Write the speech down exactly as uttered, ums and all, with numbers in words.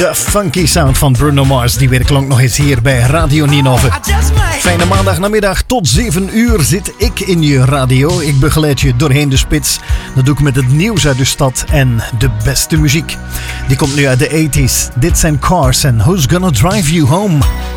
De funky sound van Bruno Mars, die weer klonk nog eens hier bij Radio Ninove. Fijne maandagnamiddag, tot zeven uur zit ik in je radio. Ik begeleid je doorheen de spits. Dat doe ik met het nieuws uit de stad en de beste muziek. Die komt nu uit de tachtig. Dit zijn Cars en Who's Gonna Drive You Home?